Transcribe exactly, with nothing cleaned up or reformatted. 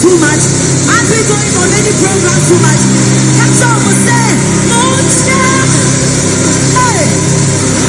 too much? Aren't we going on any program too much?